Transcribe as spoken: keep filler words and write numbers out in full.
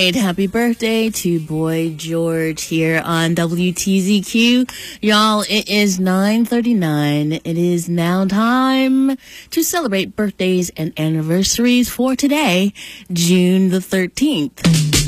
right. Happy birthday to Boy George here on W T Z Q. Y'all, it is nine thirty-nine. It is now time to celebrate birthdays and anniversaries for today, June the thirteenth.